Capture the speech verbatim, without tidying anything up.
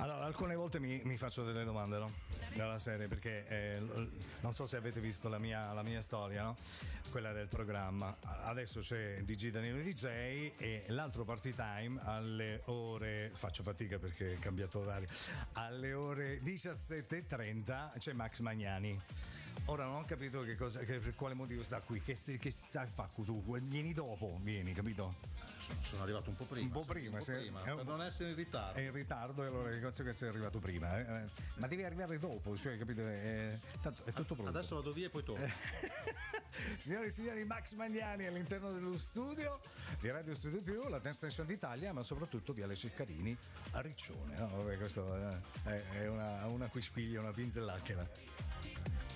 Allora, alcune volte mi, mi faccio delle domande, no? Dalla serie, perché eh, non so se avete visto la mia, la mia storia, no? Quella del programma. Adesso c'è D J Danilo D J e l'altro party time alle ore, faccio fatica perché è cambiato orario, alle ore diciassette e trenta c'è Max Magnani. Ora non ho capito che cosa, che, per quale motivo sta qui, che, se, che stai a fare tu? Vieni dopo, vieni, capito? Sono, sono arrivato un po' prima. Un po' prima, un po' se, prima per un, non essere in ritardo. È in ritardo e allora dico che sei arrivato prima, eh? Ma devi arrivare dopo, cioè, capito? È, tanto, è tutto pronto. Adesso vado via e poi torno. Signore e signori, Max Magnani all'interno dello studio di Radio Studio Più, la Dance Station d'Italia, ma soprattutto Viale Ceccarini a Riccione, no? Vabbè, questo è, è una, una quisquiglia, una pinzellacchera.